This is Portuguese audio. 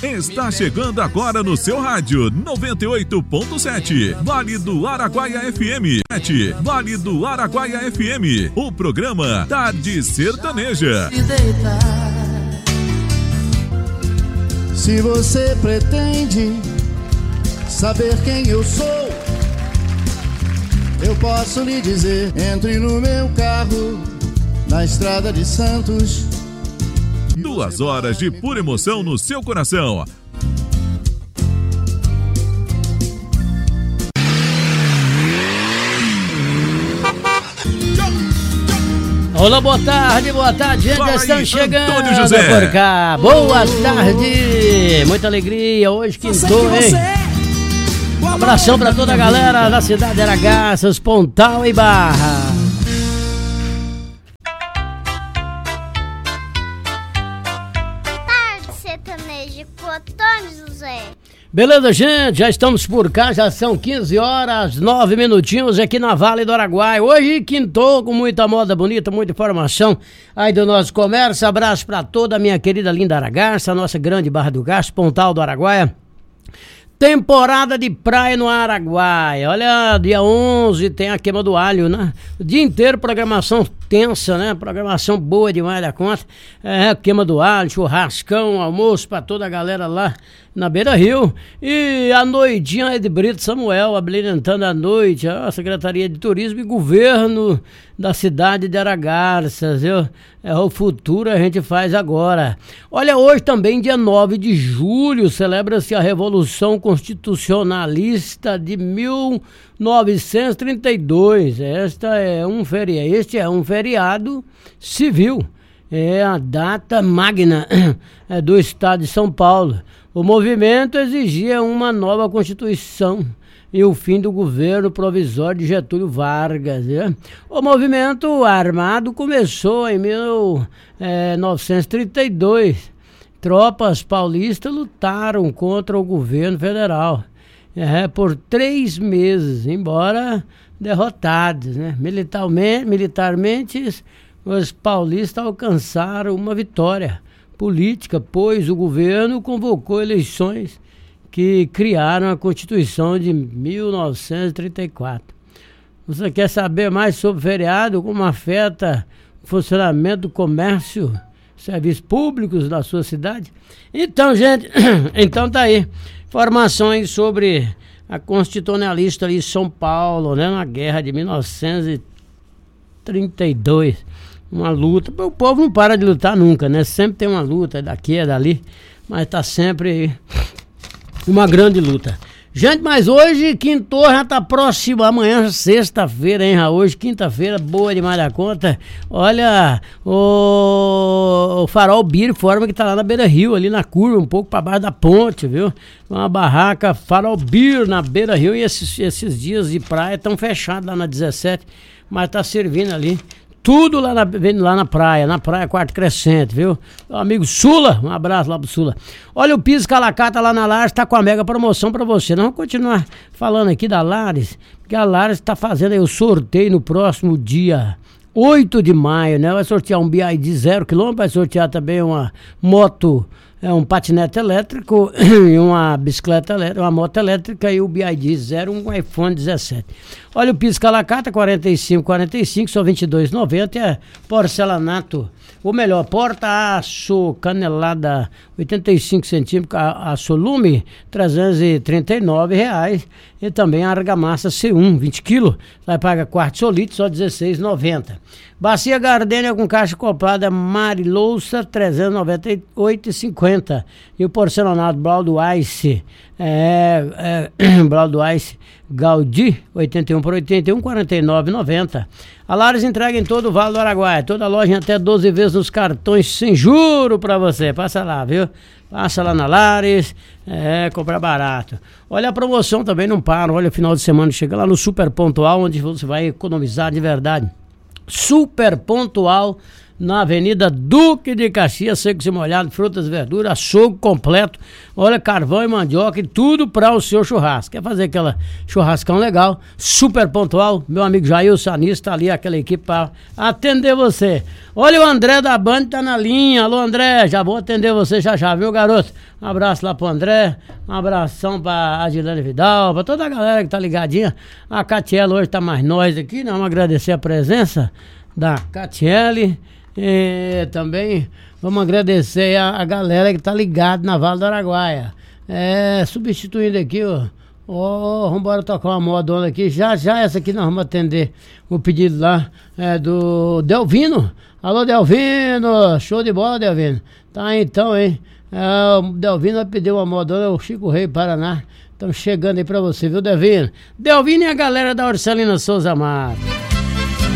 está chegando agora no seu rádio 98.7, Vale do Araguaia FM. Vale do Araguaia FM, o programa Tarde Sertaneja. Se você pretende saber quem eu sou, eu posso lhe dizer: entre no meu carro, na estrada de Santos. 2 horas de pura emoção no seu coração. Olá, boa tarde, gente. Já estamos chegando Antônio José por cá. Boa tarde, muita alegria. Hoje quintou, hein? Um abração pra toda a galera da cidade de Aragaças, Pontal e Barra. Tarde Sertaneja com Antônio José. Beleza, gente? Já estamos por cá, já são 15 horas, 9 minutinhos aqui na Vale do Araguaia. Hoje quintou com muita moda bonita, muita informação aí do nosso comércio. Abraço pra toda a minha querida linda Aragaça, nossa grande Barra do Gasto, Pontal do Araguaia. Temporada de praia no Araguaia. Olha, dia 11 tem a queima do alho, né? O dia inteiro programação tensa, né? Programação boa demais da conta. Queima do alho, churrascão, almoço pra toda a galera lá na Beira Rio. E a noitinha é de Brito Samuel, abrilhantando a noite, a Secretaria de Turismo e Governo da cidade de Aragarças, viu? É o futuro, a gente faz agora. Olha, hoje também, dia 9 de julho, celebra-se a Revolução Constitucionalista de 1932. Este é um feriado civil. É a data magna do estado de São Paulo. O movimento exigia uma nova Constituição e o fim do governo provisório de Getúlio Vargas, né? O movimento armado começou em 1932. Tropas paulistas lutaram contra o governo federal por 3 meses, embora derrotados, né? Militarmente, os paulistas alcançaram uma vitória política, pois o governo convocou eleições que criaram a Constituição de 1934. Você quer saber mais sobre o feriado, como afeta o funcionamento do comércio, serviços públicos da sua cidade? Então, gente, então tá aí, informações sobre a Constitucionalista ali em São Paulo, né, na guerra de 1932. Uma luta, o povo não para de lutar nunca, né? Sempre tem uma luta, daqui, é dali, mas tá sempre uma grande luta. Gente, mas hoje, quintou, já tá próximo, amanhã, sexta-feira, hein? Hoje, quinta-feira, boa demais da conta. Olha, o Farol Beer Forma que tá lá na Beira Rio, ali na curva, um pouco pra baixo da ponte, viu? Uma barraca Farol Beer na Beira Rio, e esses dias de praia estão fechados lá na 17, mas tá servindo ali. Tudo lá na praia, Quarto Crescente, viu? Meu amigo Sula, um abraço lá pro Sula. Olha, o Piso Calacata lá na Lares tá com a mega promoção pra você. Nós vamos continuar falando aqui da Lares, porque a Lares tá fazendo aí o sorteio no próximo dia 8 de maio, né? Vai sortear um BID 0 km, vai sortear também uma moto, um patinete elétrico e uma bicicleta elétrica, uma moto elétrica e o BID 0, um iPhone 17. Olha, o piso Calacata, 45, só R$22,90, é porcelanato, ou melhor, porta-aço canelada, 85 centímetros, aço lume, R$339, e também a argamassa C1, 20 kg, vai pagar quarto solito, só R$16,90. Bacia Gardênia com caixa acoplada Marilouça, R$398,50. E o porcelanato Blau do Ice, Blau do Ice Gaudí, 81 por 81, R$49,90. A Lares entrega em todo o Vale do Araguaia, toda loja em até 12 vezes nos cartões sem juro pra você. Passa lá, viu? Passa lá na Lares, comprar barato. Olha, a promoção também não para. Olha, final de semana chega lá no Super Pontual, onde você vai economizar de verdade. Super Pontual na Avenida Duque de Caxias, secos e molhados, frutas e verduras, açougue completo, olha, carvão e mandioca e tudo para o seu churrasco. Quer fazer aquela churrascão legal, super pontual, meu amigo Jair Sanis tá ali, aquela equipe para atender você. Olha, o André da Band tá na linha. Alô, André, já vou atender você já, viu, garoto? Um abraço lá pro André, um abração pra Adilane Vidal, pra toda a galera que tá ligadinha. A Catiela hoje tá mais nós aqui, nós vamos agradecer a presença da Catiele. E também vamos agradecer a galera que tá ligada na Vale do Araguaia. Substituindo aqui, vamos embora tocar uma modona aqui. Já essa aqui nós vamos atender o pedido lá do Delvino. Alô, Delvino, show de bola, Delvino. Tá então, hein? O Delvino vai pedir uma modona, o Chico Rei Paraná. Estamos chegando aí pra você, viu, Delvino? Delvino e a galera da Orcelina Souza Mato.